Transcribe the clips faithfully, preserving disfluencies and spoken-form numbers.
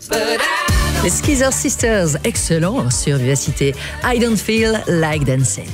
Les Skeezer Sisters, excellent sur Vivacité. I don't feel like dancing.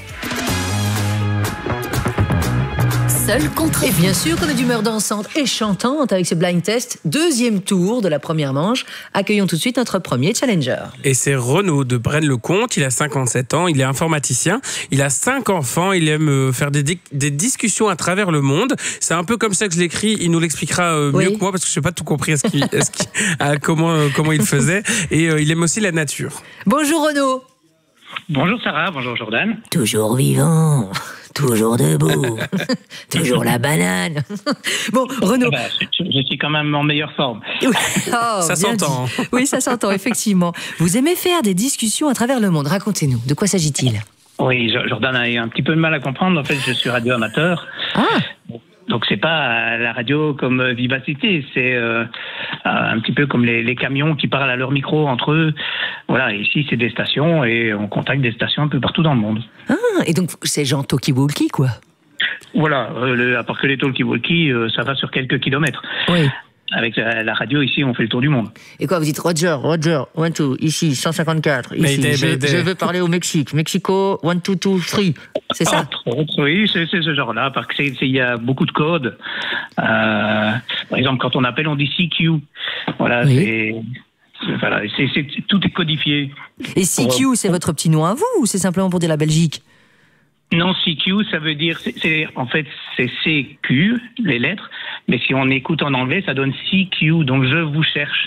Seul contre. Et bien sûr qu'on est d'humeur dansante et chantante avec ce blind test. Deuxième tour de la première manche. Accueillons tout de suite notre premier challenger. Et c'est Renaud de Braine-le-Comte. Il a cinquante-sept ans. Il est informaticien. Il a cinq enfants. Il aime faire des, des discussions à travers le monde. C'est un peu comme ça que je l'écris. Il nous l'expliquera mieux oui. que moi parce que je n'ai pas tout compris à ce qu'il, à ce qu'il, à comment, comment il faisait. Et euh, il aime aussi la nature. Bonjour Renaud. Bonjour Sarah, bonjour Jordan. Toujours vivant. Toujours debout, toujours la banane. Bon, Renaud. Ah bah, je, je suis quand même en meilleure forme. Oui. Oh, ça s'entend. Dit. Oui, ça s'entend, effectivement. Vous aimez faire des discussions à travers le monde. Racontez-nous, de quoi s'agit-il ? Oui, Jordan a eu un petit peu de mal à comprendre. En fait, je suis radio-amateur. Ah. Donc, c'est pas la radio comme Vivacité, c'est euh, un petit peu comme les, les camions qui parlent à leur micro entre eux. Voilà, ici, c'est des stations et on contacte des stations un peu partout dans le monde. Ah, et donc, c'est genre talkie-walkie, quoi. Voilà, euh, le, à part que les talkie-walkie, euh, ça va sur quelques kilomètres. Oui. Avec la, la radio, ici, on fait le tour du monde. Et quoi, vous dites Roger, Roger, one, two, ici, cent cinquante-quatre, ici, Mayday, je, Mayday. je veux parler au Mexique, Mexico, one, two, two, three, c'est ça? Oh, oui, c'est, c'est ce genre-là, parce qu'il y a beaucoup de codes. Euh, par exemple, quand on appelle, on dit C Q. Voilà, oui. c'est... c'est voilà, c'est, c'est, tout est codifié. Et C Q, pour, c'est votre petit nom à vous, ou c'est simplement pour dire la Belgique? Non, C Q, ça veut dire, c'est, c'est, en fait, c'est C Q, les lettres, mais si on écoute en anglais, ça donne C Q, donc je vous cherche.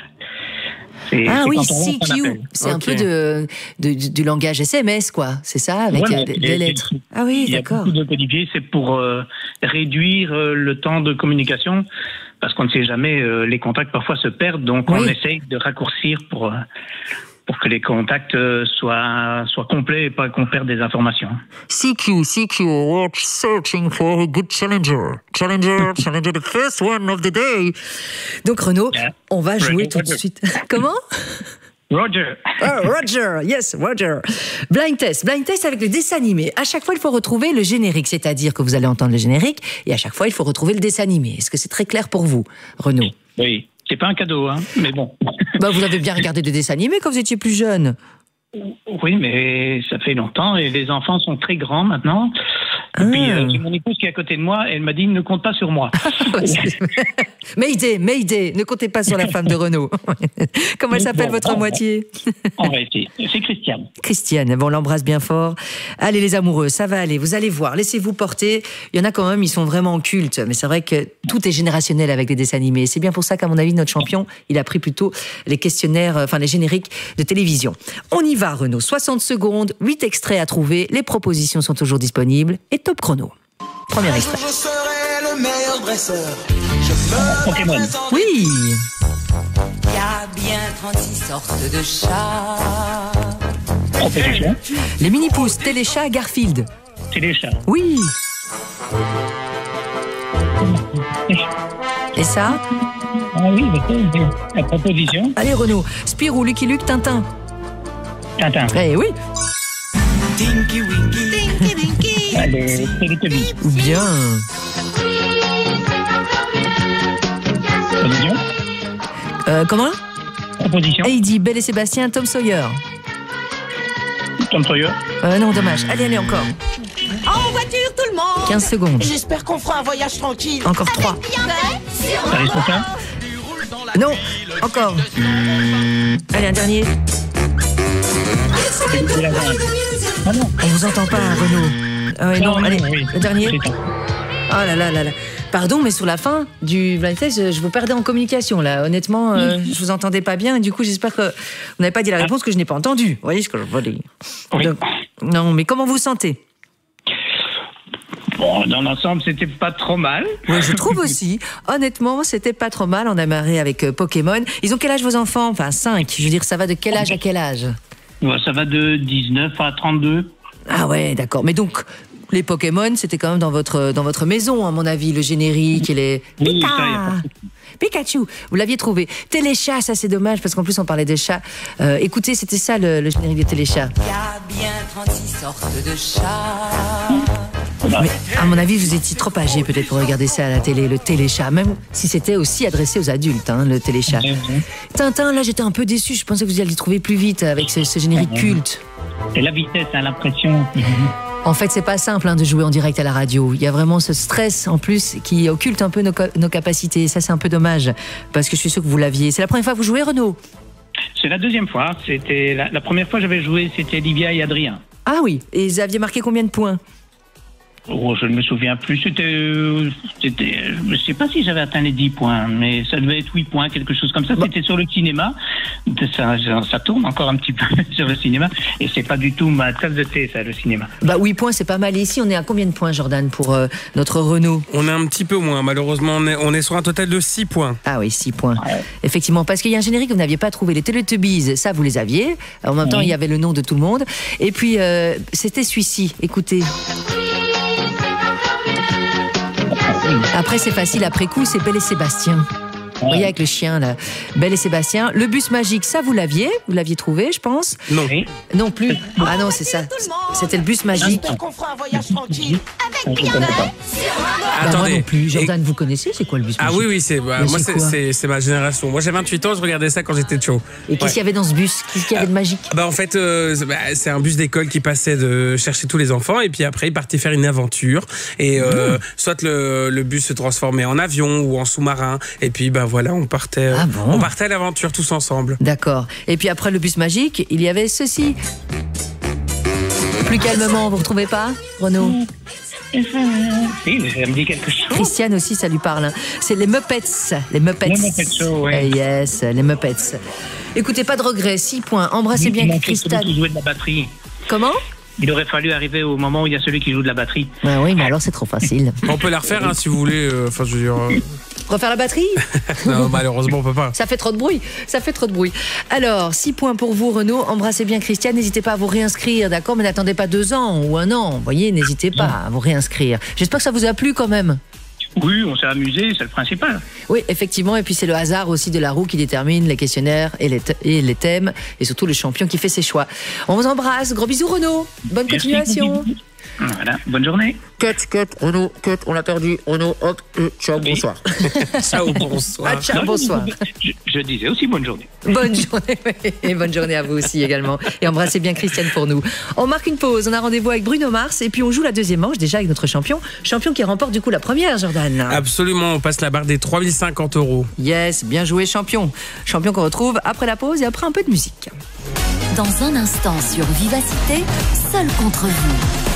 C'est, ah c'est oui, C Q, c'est okay. un peu de, de, de, du langage S M S, quoi, c'est ça, avec voilà, les, les lettres. Ah oui, il d'accord. Il y a beaucoup de codifiés, c'est pour euh, réduire euh, le temps de communication, parce qu'on ne sait jamais, euh, les contacts parfois se perdent, donc oui. on essaye de raccourcir pour... Euh, pour que les contacts soient, soient complets et pas qu'on perde des informations. C Q, C Q, we're searching for a good challenger. Challenger, challenger, the first one of the day. Donc Renaud, yeah. on va jouer Roger, tout Roger. de suite. Comment ? Roger. Oh, Roger, yes, Roger. Blind test, blind test avec le dessin animé. À chaque fois, il faut retrouver le générique, c'est-à-dire que vous allez entendre le générique, et à chaque fois, il faut retrouver le dessin animé. Est-ce que c'est très clair pour vous, Renaud ? Oui. C'est pas un cadeau, hein, mais bon. Bah, vous avez bien regardé des dessins animés quand vous étiez plus jeune. Oui, mais ça fait longtemps et les enfants sont très grands maintenant. Et ah. puis, euh, j'ai mon épouse qui est à côté de moi et elle m'a dit « ne compte pas sur moi ». Mayday, Mayday, ne comptez pas sur la femme de Renaud. Comment elle s'appelle, bon, votre bon, moitié? On va essayer. C'est Christiane. Christiane, bon, on l'embrasse bien fort. Allez les amoureux, ça va aller, vous allez voir, laissez-vous porter. Il y en a quand même, ils sont vraiment cultes, mais c'est vrai que tout est générationnel avec les dessins animés. C'est bien pour ça qu'à mon avis, notre champion, il a pris plutôt les questionnaires, enfin les génériques de télévision. On y va, Renaud, soixante secondes, huit extraits à trouver, les propositions sont toujours disponibles et top chrono. Premier extrait. Je serai le meilleur dresseur. Je Pokémon. Oui. Il y a bien trente-six sortes de chats. Proposition. Les mini-pousses, Téléchat, Garfield. Téléchat. Oui. Et ça? Ah oui, c'est la proposition. Allez Renaud, Spirou, Lucky Luke, Tintin. Tintin. Eh oui. Tinky Winky. Tinky Winky. Allez, Télétobies. Bien. Proposition. Euh, comment? Proposition. Heidi, Belle et Sébastien, Tom Sawyer. Tom Sawyer. Euh, non, dommage. Allez, allez, encore. En voiture, tout le monde. quinze secondes. J'espère qu'on fera un voyage tranquille. Encore trois. Ça risque ça? Non, encore. Allez, un dernier. Ah non. On vous entend pas, Renaud. Ah ouais, non, non, allez, oui. le dernier. C'est ça. Oh là là là là. Pardon, mais sur la fin du blind test, je vous perdais en communication, là. Honnêtement, euh, je vous entendais pas bien. Et du coup, j'espère que vous n'avez pas dit la réponse que je n'ai pas entendue. Vous voyez ce que je veux dire? Oui. Donc, non, mais comment vous vous sentez? Bon, dans l'ensemble, c'était pas trop mal. Oui, je trouve aussi. Honnêtement, c'était pas trop mal. On a marré avec euh, Pokémon. Ils ont quel âge vos enfants? Enfin, cinq. Je veux dire, ça va de quel âge à quel âge? Ouais, ça va de dix-neuf à trente-deux. Ah ouais, d'accord. Mais donc, les Pokémon, c'était quand même dans votre, dans votre maison, à mon avis, le générique et les... Oui, Pika ça, y a pas de... Pikachu, vous l'aviez trouvé. Téléchat, ça c'est dommage, parce qu'en plus on parlait des chats. Euh, écoutez, c'était ça le, le générique de Téléchat. Il y a bien trente-six sortes de chats. Mais à mon avis, vous étiez trop âgé peut-être pour regarder ça à la télé, le téléchat, même si c'était aussi adressé aux adultes, hein, le téléchat. Mm-hmm. Tintin, là j'étais un peu déçu, je pensais que vous alliez trouver plus vite avec ce, ce générique mm-hmm. culte. C'est la vitesse, hein, l'impression. Mm-hmm. En fait, c'est pas simple hein, de jouer en direct à la radio. Il y a vraiment ce stress en plus qui occulte un peu nos, nos capacités. Ça, c'est un peu dommage parce que je suis sûr que vous l'aviez. C'est la première fois que vous jouez, Renaud? C'est la deuxième fois. C'était la, la première fois que j'avais joué, c'était Livia et Adrien. Ah oui. Et vous aviez marqué combien de points? Oh, je ne me souviens plus. C'était, c'était, je ne sais pas si j'avais atteint les dix points, mais ça devait être huit points, quelque chose comme ça. Bah. C'était sur le cinéma. Ça, ça tourne encore un petit peu sur le cinéma. Et c'est pas du tout ma tasse de thé, ça, le cinéma. Bah, huit points, c'est pas mal. Et ici, on est à combien de points, Jordan, pour euh, notre Renault? On est un petit peu moins. Malheureusement, on est, on est sur un total de six points. Ah oui, six points. Ouais. Effectivement, parce qu'il y a un générique que vous n'aviez pas trouvé. Les Teletubbies, ça, vous les aviez. En même temps, oui. Il y avait le nom de tout le monde. Et puis, euh, c'était celui-ci. Écoutez. Après, c'est facile, après coup, c'est Belle et Sébastien. Vous voyez avec le chien, là. Belle et Sébastien. Le bus magique, ça, vous l'aviez Vous l'aviez trouvé, je pense. Non. Non plus. Ah non, c'est ça. C'était le bus magique. Qu'on fera un voyage tranquille. Avec bien bah, moi non plus. Jordan, et... vous connaissez, c'est quoi le bus magique? Ah oui, oui, c'est, bah, moi, c'est, c'est, c'est ma génération. Moi, j'ai vingt-huit ans, je regardais ça quand j'étais chaud. Et qu'est-ce ouais. qu'il y avait dans ce bus? Qu'est-ce qu'il y avait de magique? Bah, en fait, euh, bah, c'est un bus d'école qui passait de chercher tous les enfants et puis après, il partait faire une aventure. Et euh, mmh. soit le, le bus se transformait en avion ou en sous-marin. Et puis, bah voilà, on partait, ah bon on partait à l'aventure tous ensemble. D'accord. Et puis après le bus magique, il y avait ceci. Plus calmement, vous ne retrouvez pas, Renaud? Oui, ça me dit quelque chose. Christiane aussi, ça lui parle. C'est les Muppets. Les Muppets. Les Muppets Show, oui. Eh yes, les Muppets. Écoutez, pas de regret, six points. Embrassez bien Christine. Qui jouait de la batterie. Comment? Il aurait fallu arriver au moment où il y a celui qui joue de la batterie. Ah oui, mais alors c'est trop facile. On peut la refaire hein, si vous voulez. Enfin, euh, je veux dire. Euh... Refaire la batterie? Non, malheureusement, on peut pas. Ça fait trop de bruit. Ça fait trop de bruit. Alors, six points pour vous, Renaud. Embrassez bien Christiane. N'hésitez pas à vous réinscrire, d'accord? Mais n'attendez pas deux ans ou un an. Vous voyez, n'hésitez pas à vous réinscrire. J'espère que ça vous a plu quand même. Oui, on s'est amusé, c'est le principal. Oui, effectivement. Et puis, c'est le hasard aussi de la roue qui détermine les questionnaires et les, th- et les thèmes. Et surtout, le champion qui fait ses choix. On vous embrasse. Gros bisous, Renaud. Bonne Merci, continuation. Bisous. Voilà, bonne journée. Cut, cut, Renaud, cut, on l'a perdu. Renaud, hop, euh, ciao, oui. Bonsoir. Ciao, bonsoir. Ah, ciao, bonsoir. Je, je disais aussi bonne journée. Bonne journée, et bonne journée à vous aussi également. Et embrassez bien Christiane pour nous. On marque une pause, on a rendez-vous avec Bruno Mars et puis on joue la deuxième manche déjà avec notre champion. Champion qui remporte du coup la première, Jordan. Absolument, on passe la barre des trois mille cinquante euros. Yes, bien joué champion. Champion qu'on retrouve après la pause et après un peu de musique. Dans un instant sur Vivacité, seul contre vous.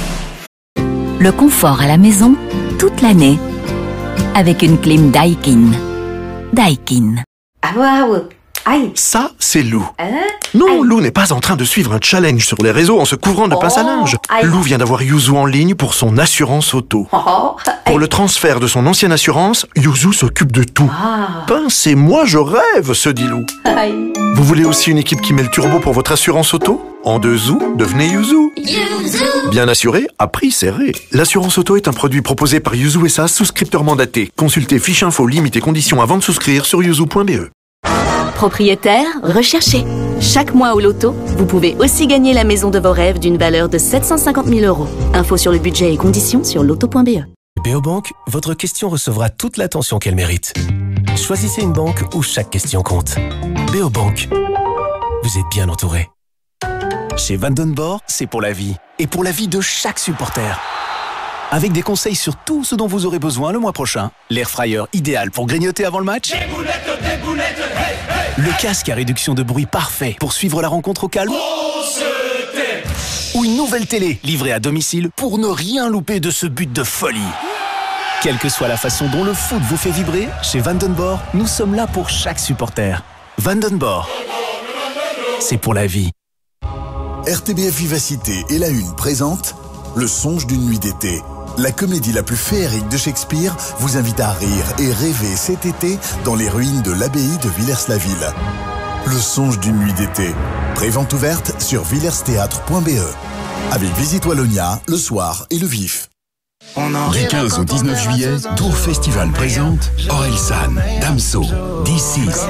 Le confort à la maison, toute l'année, avec une clim Daikin. Daikin. Ah waouh! Aïe! Ça, c'est Lou. Hein? Non, Aïe. Lou n'est pas en train de suivre un challenge sur les réseaux en se couvrant de pince à linge. Aïe. Lou vient d'avoir Yuzu en ligne pour son assurance auto. Oh. Pour le transfert de son ancienne assurance, Yuzu s'occupe de tout. Ah. Pince et moi, je rêve, se dit Lou. Aïe. Vous voulez aussi une équipe qui met le turbo pour votre assurance auto? En deux zou, devenez Yuzu. Yuzu. Bien assuré, à prix serré. L'assurance auto est un produit proposé par Yuzu S A, souscripteur mandaté. Consultez fiche info, limites et conditions avant de souscrire sur yuzu point b e. Propriétaire, recherché. Chaque mois au loto, vous pouvez aussi gagner la maison de vos rêves d'une valeur de sept cent cinquante mille euros. Info sur le budget et conditions sur loto point b e. Beobank, votre question recevra toute l'attention qu'elle mérite. Choisissez une banque où chaque question compte. Beobank, vous êtes bien entouré. Chez Vandenborg, c'est pour la vie. Et pour la vie de chaque supporter. Avec des conseils sur tout ce dont vous aurez besoin le mois prochain. L'air fryer idéal pour grignoter avant le match. Des boulettes, des boulettes, hey, hey. Le casque à réduction de bruit parfait pour suivre la rencontre au calme. Ou une nouvelle télé livrée à domicile pour ne rien louper de ce but de folie. Quelle que soit la façon dont le foot vous fait vibrer, chez Vandenborg, nous sommes là pour chaque supporter. Vandenborg, c'est pour la vie. R T B F Vivacité et La Une présente Le Songe d'une nuit d'été. La comédie la plus féerique de Shakespeare vous invite à rire et rêver cet été dans les ruines de l'abbaye de Villers-la-Ville. Le Songe d'une nuit d'été. Prévente ouverte sur villers théâtre point b e. Avec Visite Wallonia, Le Soir et Le Vif. Du quinze au dix-neuf juillet, Tour Festival présente Orelsan, Damso, D six,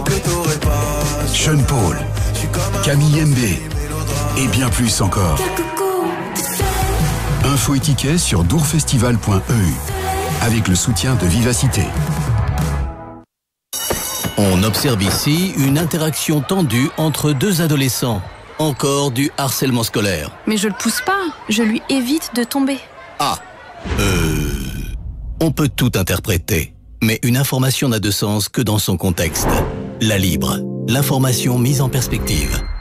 Sean Paul, Camille Mbé et bien plus encore. Info et tickets sur dourfestival point e u avec le soutien de Vivacité. On observe ici une interaction tendue entre deux adolescents. Encore du harcèlement scolaire. Mais je le pousse pas, je lui évite de tomber. Ah, euh... On peut tout interpréter, mais une information n'a de sens que dans son contexte. La Libre, l'information mise en perspective.